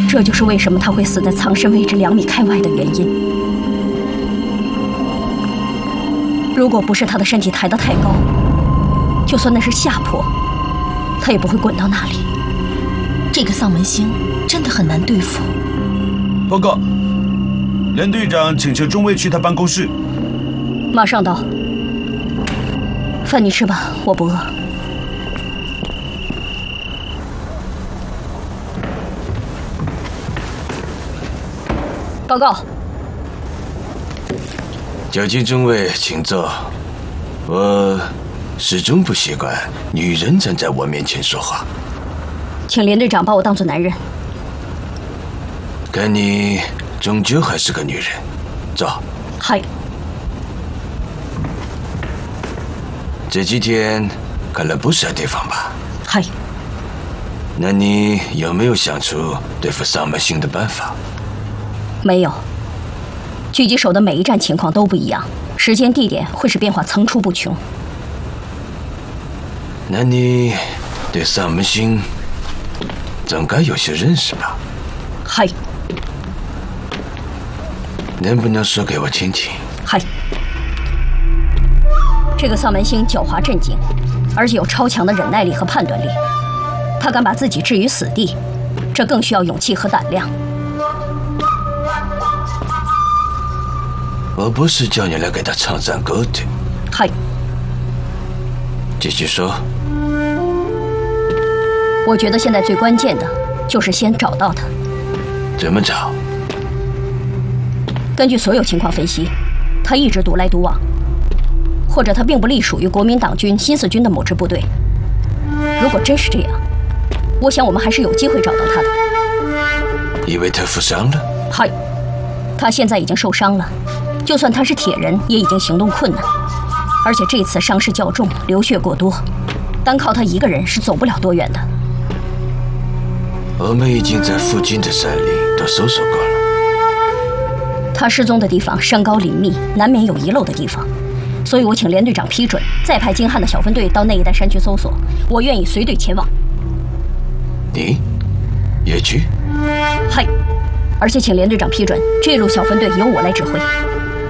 这就是为什么他会死在藏身位置2米开外的原因。如果不是他的身体抬得太高，就算那是下坡，他也不会滚到那里。 这个丧门星真的很难对付。 报告，连队长请求中尉去他办公室。 马上到。饭你吃吧，我不饿。报告。 交接中尉，请坐。我始终不习惯女人站在我面前说话。 请连队长把我当作男人。 看你终究还是个女人。坐。 嗨。 这几天看了不少地方吧？ 嗨。 那你有没有想出对付丧门星的办法？ 没有。狙击手的每一战情况都不一样，时间地点会使变化层出不穷。 那你对丧门星总该有些认识吧？ 嗨。 能不能说给我听听？ 嗨。这个丧门星狡猾镇静，而且有超强的忍耐力和判断力。他敢把自己置于死地，这更需要勇气和胆量。 我不是叫你来给他唱赞歌的。 嗨。 继续说。 我觉得现在最关键的就是先找到他。 怎么找？ 根据所有情况分析，他一直独来独往，或者他并不隶属于国民党军新四军的某支部队。如果真是这样，我想我们还是有机会找到他的。 因为他负伤了？ 嗨，他现在已经受伤了，就算他是铁人，也已经行动困难，而且这次伤势较重，流血过多，单靠他一个人是走不了多远的。 我们已经在附近的山里都搜索过了。 他失踪的地方山高林密，难免有遗漏的地方，所以我请连队长批准，再派精悍的小分队到那一带山区搜索。我愿意随队前往。 你也去？ 嗨，而且请连队长批准，这路小分队由我来指挥。